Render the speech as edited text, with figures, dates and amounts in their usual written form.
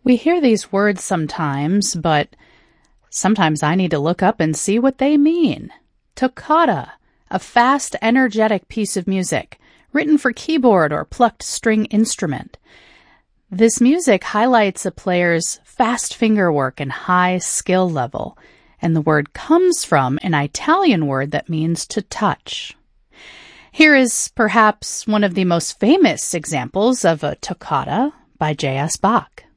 We hear these words sometimes, but sometimes I need to look up and see what they mean. Toccata, a fast, energetic piece of music, written for keyboard or plucked string instrument. This music highlights a player's fast fingerwork and high skill level, and the word comes from an Italian word that means to touch. Here is perhaps one of the most famous examples of a toccata by J.S. Bach.